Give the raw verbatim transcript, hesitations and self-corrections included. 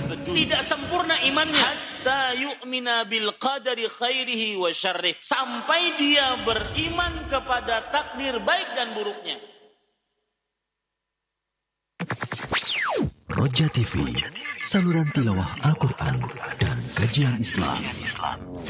tidak sempurna imannya. Hatta yu'mina bil qadari khairihi wa syarrih, sampai dia beriman kepada takdir baik dan buruknya. Roja T V, saluran tilawah Al-Quran dan kajian Islam.